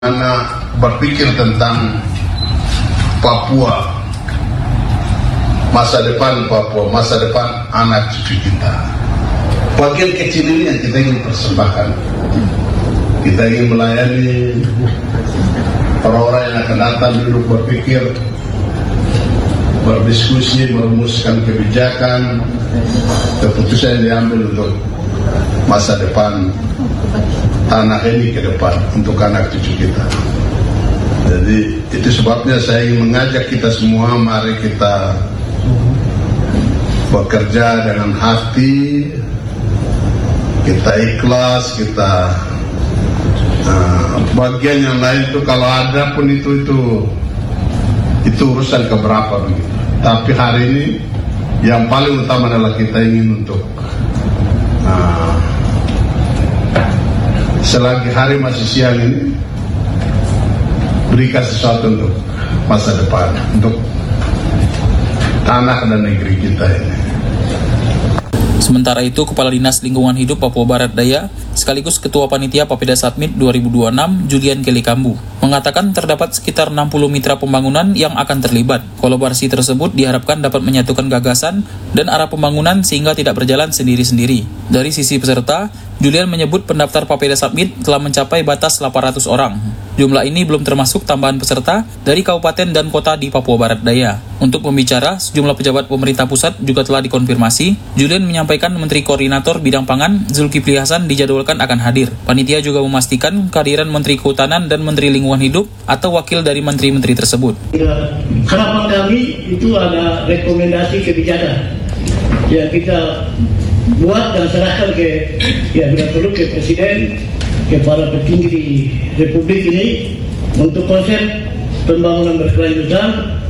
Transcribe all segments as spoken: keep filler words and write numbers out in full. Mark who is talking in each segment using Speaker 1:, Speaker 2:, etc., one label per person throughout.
Speaker 1: Karena berpikir tentang Papua, masa depan Papua, masa depan anak cucu kita. Bagian kecil ini yang kita ingin persembahkan. Kita ingin melayani orang-orang yang akan datang duduk berpikir, berdiskusi, merumuskan kebijakan, keputusan yang diambil untuk masa depan tanah ini ke depan untuk anak cucu kita. Jadi itu sebabnya saya ingin mengajak kita semua, mari kita bekerja dengan hati, kita ikhlas, kita uh, bagian yang lain itu kalau ada pun itu itu itu urusan keberapa begitu. Tapi hari ini yang paling utama adalah kita ingin untuk uh, selagi hari masih siang ini berikan sesuatu untuk masa depan, untuk tanah dan negeri kita ini.
Speaker 2: Sementara itu, Kepala Dinas Lingkungan Hidup Papua Barat Daya sekaligus Ketua Panitia Papeda Satmid dua ribu dua puluh enam Julian Kelly Kambu mengatakan terdapat sekitar enam puluh mitra pembangunan yang akan terlibat. Kolaborasi tersebut diharapkan dapat menyatukan gagasan dan arah pembangunan sehingga tidak berjalan sendiri-sendiri. Dari sisi peserta, Julian menyebut pendaftar Papeda Satmid telah mencapai batas delapan ratus orang. Jumlah ini belum termasuk tambahan peserta dari kabupaten dan kota di Papua Barat Daya. Untuk pembicara, sejumlah pejabat pemerintah pusat juga telah dikonfirmasi. Julian menyampaikan Menteri Koordinator Bidang Pangan Zulkifli Hasan dijadwalkan akan hadir. Panitia juga memastikan kehadiran Menteri Kehutanan dan Menteri Lingkungan Hidup atau wakil dari menteri-menteri tersebut.
Speaker 3: Harapan kami itu ada rekomendasi kebijakan yang kita buat dan serahkan ke ya bila perlu ke Presiden, ke para petinggi di Republik ini untuk konsep pembangunan berkelanjutan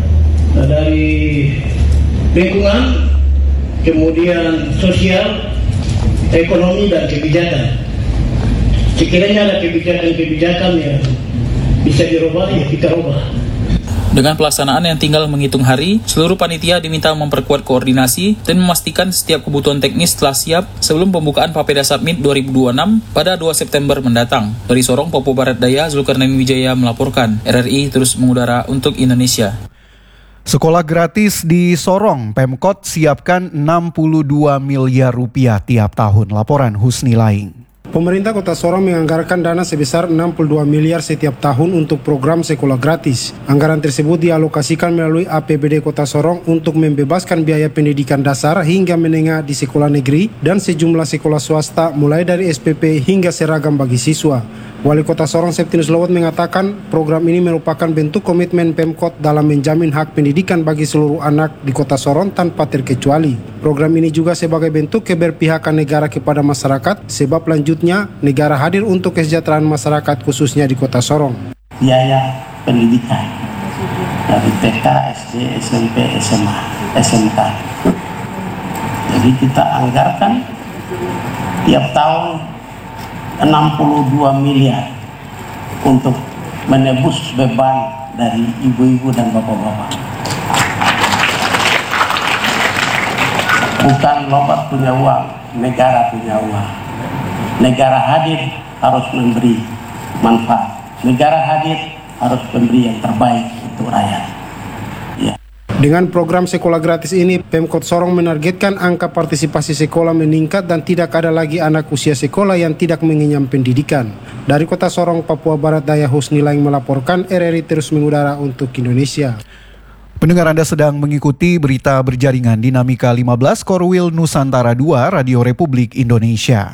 Speaker 3: dari lingkungan, kemudian sosial, ekonomi dan kebijakan. Sekiranya ada kebijakan-kebijakan yang bisa dirubah, ya kita rubah.
Speaker 2: Dengan pelaksanaan yang tinggal menghitung hari, seluruh panitia diminta memperkuat koordinasi dan memastikan setiap kebutuhan teknis telah siap sebelum pembukaan Papeda Satmid dua ribu dua puluh enam pada dua September mendatang. Dari Sorong, Papua Barat Daya, Zulkarnain Wijaya melaporkan. R R I terus mengudara untuk Indonesia.
Speaker 4: Sekolah gratis di Sorong, Pemkot siapkan enam puluh dua miliar rupiah tiap tahun. Laporan Husni Laing.
Speaker 5: Pemerintah Kota Sorong menganggarkan dana sebesar enam puluh dua miliar setiap tahun untuk program sekolah gratis. Anggaran tersebut dialokasikan melalui A P B D Kota Sorong untuk membebaskan biaya pendidikan dasar hingga menengah di sekolah negeri dan sejumlah sekolah swasta mulai dari S P P hingga seragam bagi siswa. Wali Kota Sorong Septinus Lowot mengatakan program ini merupakan bentuk komitmen Pemkot dalam menjamin hak pendidikan bagi seluruh anak di Kota Sorong tanpa terkecuali. Program ini juga sebagai bentuk keberpihakan negara kepada masyarakat, sebab lanjutnya negara hadir untuk kesejahteraan masyarakat khususnya di Kota Sorong.
Speaker 6: Biaya pendidikan dari T K, S D, S M P, S M A, S M K. Jadi kita anggarkan tiap tahun enam puluh dua miliar untuk menebus beban dari ibu-ibu dan bapak-bapak. Bukan Lobat punya uang, negara punya uang. Negara hadir harus memberi manfaat. Negara hadir harus memberi yang terbaik untuk rakyat. Ya.
Speaker 5: Dengan program sekolah gratis ini, Pemkot Sorong menargetkan angka partisipasi sekolah meningkat dan tidak ada lagi anak usia sekolah yang tidak mengenyam pendidikan. Dari Kota Sorong, Papua Barat Daya, Husni Laing melaporkan. R R I terus mengudara untuk Indonesia.
Speaker 4: Pendengar, Anda sedang mengikuti berita berjaringan Dinamika lima belas Korwil Nusantara dua Radio Republik Indonesia.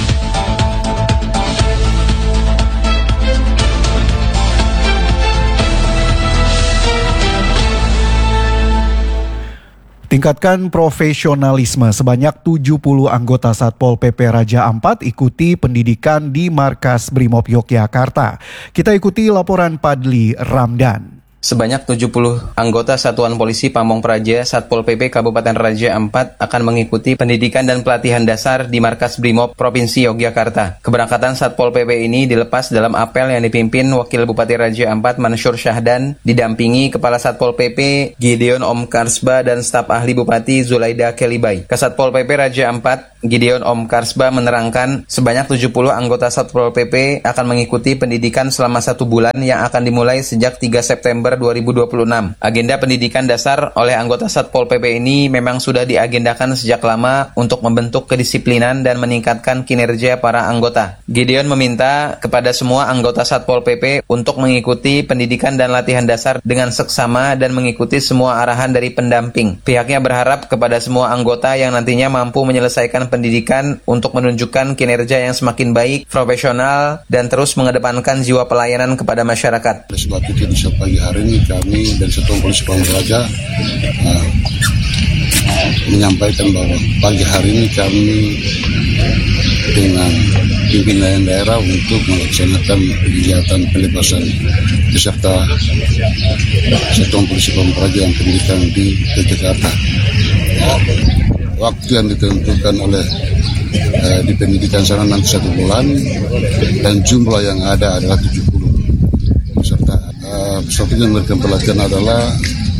Speaker 4: Tingkatkan profesionalisme, sebanyak tujuh puluh anggota Satpol P P Raja Ampat ikuti pendidikan di Markas Brimob Yogyakarta. Kita ikuti laporan Padli Ramdan.
Speaker 7: Sebanyak tujuh puluh anggota Satuan Polisi Pamong Praja Satpol P P Kabupaten Raja Ampat akan mengikuti pendidikan dan pelatihan dasar di Markas Brimob Provinsi Yogyakarta. Keberangkatan Satpol P P ini dilepas dalam apel yang dipimpin Wakil Bupati Raja Ampat Mansur Syahdan, didampingi Kepala Satpol P P Gideon Om Karsba dan staf ahli Bupati Zulaida Kelibay. Kasatpol P P Raja Ampat Gideon Omkarsba menerangkan sebanyak tujuh puluh anggota Satpol P P akan mengikuti pendidikan selama satu bulan yang akan dimulai sejak tiga September dua ribu dua puluh enam. Agenda pendidikan dasar oleh anggota Satpol P P ini memang sudah diagendakan sejak lama untuk membentuk kedisiplinan dan meningkatkan kinerja para anggota. Gideon meminta kepada semua anggota Satpol P P untuk mengikuti pendidikan dan latihan dasar dengan seksama dan mengikuti semua arahan dari pendamping. Pihaknya berharap kepada semua anggota yang nantinya mampu menyelesaikan pendidikan untuk menunjukkan kinerja yang semakin baik, profesional, dan terus mengedepankan jiwa pelayanan kepada masyarakat.
Speaker 8: Oleh sebab itu di pagi hari ini kami dan Satuan Polisi Pamong Praja uh, menyampaikan bahwa pagi hari ini kami dengan pimpinan daerah untuk melaksanakan kegiatan pelepasan beserta Satuan Polisi Pamong Praja yang pendidikan di Jakarta. Ya, waktu yang ditentukan oleh eh, di pendidikan sana nanti satu bulan dan jumlah yang ada adalah tujuh puluh peserta. Eh, peserta yang memberikan pelatihan adalah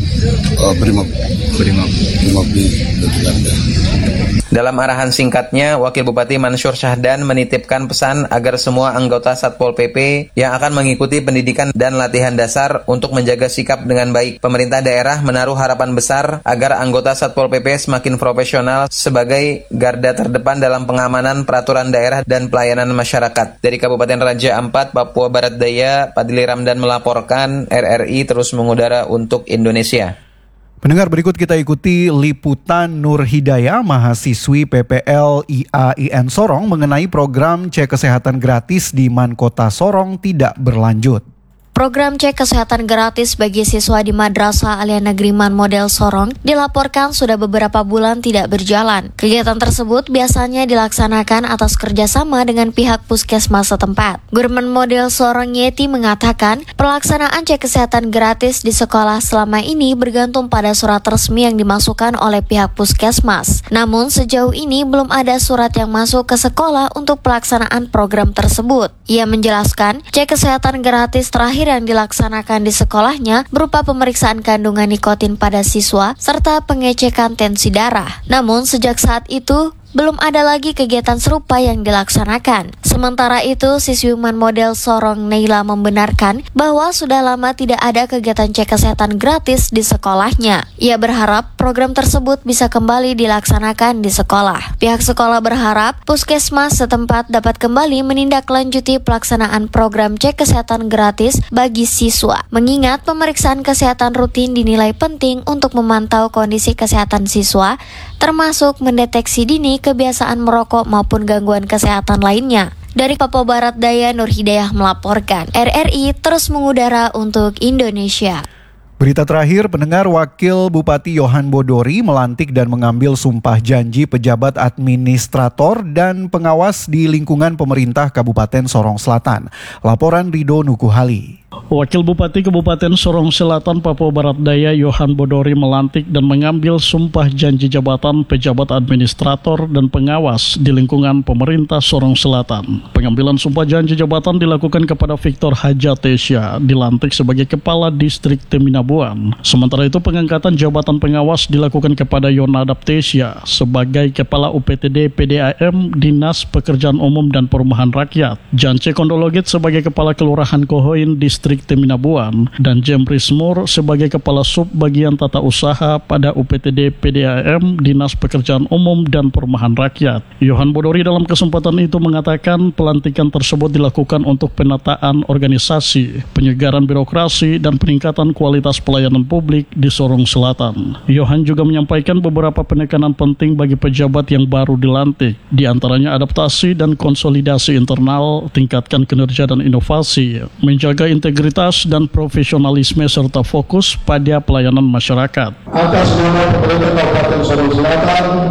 Speaker 8: eh, Brimob Brimob Brimob di Jakarta.
Speaker 7: Dalam arahan singkatnya, Wakil Bupati Mansur Syahdan menitipkan pesan agar semua anggota Satpol P P yang akan mengikuti pendidikan dan latihan dasar untuk menjaga sikap dengan baik. Pemerintah daerah menaruh harapan besar agar anggota Satpol P P semakin profesional sebagai garda terdepan dalam pengamanan peraturan daerah dan pelayanan masyarakat. Dari Kabupaten Raja Ampat, Papua Barat Daya, Padli Ramdan melaporkan, R R I terus mengudara untuk Indonesia.
Speaker 4: Pendengar, berikut kita ikuti liputan Nur Hidayah, mahasiswi P P L I A I N Sorong mengenai program cek kesehatan gratis di Mankota Sorong tidak berlanjut.
Speaker 9: Program cek kesehatan gratis bagi siswa di Madrasah Alia Negeri Man Model Sorong dilaporkan sudah beberapa bulan tidak berjalan. Kegiatan tersebut biasanya dilaksanakan atas kerjasama dengan pihak puskesmas setempat. Guru Man Model Sorong Yeti mengatakan pelaksanaan cek kesehatan gratis di sekolah selama ini bergantung pada surat resmi yang dimasukkan oleh pihak puskesmas. Namun sejauh ini belum ada surat yang masuk ke sekolah untuk pelaksanaan program tersebut. Ia menjelaskan cek kesehatan gratis terakhir yang dilaksanakan di sekolahnya berupa pemeriksaan kandungan nikotin pada siswa serta pengecekan tensi darah. Namun sejak saat itu belum ada lagi kegiatan serupa yang dilaksanakan. Sementara itu, siswi Man Model Sorong Neila membenarkan bahwa sudah lama tidak ada kegiatan cek kesehatan gratis di sekolahnya. Ia berharap program tersebut bisa kembali dilaksanakan di sekolah. Pihak sekolah berharap puskesmas setempat dapat kembali menindaklanjuti pelaksanaan program cek kesehatan gratis bagi siswa. Mengingat pemeriksaan kesehatan rutin dinilai penting untuk memantau kondisi kesehatan siswa, termasuk mendeteksi dini kebiasaan merokok maupun gangguan kesehatan lainnya. Dari Papua Barat Daya, Nur Hidayah melaporkan. R R I terus mengudara untuk Indonesia.
Speaker 4: Berita terakhir, pendengar, Wakil Bupati Yohan Bodori melantik dan mengambil sumpah janji pejabat administrator dan pengawas di lingkungan pemerintah Kabupaten Sorong Selatan. Laporan Rido Nukuhali.
Speaker 10: Wakil Bupati Kabupaten Sorong Selatan Papua Barat Daya Yohan Bodori melantik dan mengambil sumpah janji jabatan pejabat administrator dan pengawas di lingkungan pemerintah Sorong Selatan. Pengambilan sumpah janji jabatan dilakukan kepada Victor Hajatesya, dilantik sebagai Kepala Distrik Teminabuan. Sementara itu pengangkatan jabatan pengawas dilakukan kepada Yonadab Tesya sebagai Kepala U P T D P D A M Dinas Pekerjaan Umum dan Perumahan Rakyat, Jance Kondologit sebagai Kepala Kelurahan Kohoin Distrik Teminabuan, dan Jemris Mur sebagai Kepala Sub Bagian Tata Usaha pada U P T D P D A M Dinas Pekerjaan Umum dan Perumahan Rakyat. Yohan Bodori dalam kesempatan itu mengatakan pelantikan tersebut dilakukan untuk penataan organisasi, penyegaran birokrasi, dan peningkatan kualitas pelayanan publik di Sorong Selatan. Yohan juga menyampaikan beberapa penekanan penting bagi pejabat yang baru dilantik, di antaranya adaptasi dan konsolidasi internal, tingkatkan kinerja dan inovasi, menjaga integritas dan profesionalisme serta fokus pada pelayanan masyarakat.
Speaker 11: Atas nama pemerintah Kabupaten Sorong Selatan,